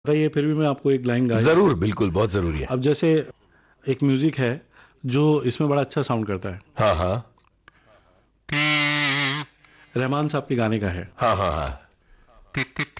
बताइए, फिर भी मैं आपको एक लाइन गा। जरूर, बिल्कुल, बहुत जरूरी है। अब जैसे एक म्यूजिक है जो इसमें बड़ा अच्छा साउंड करता है, हाँ हाँ रहमान साहब के गाने का है। हाँ हाँ हाँ।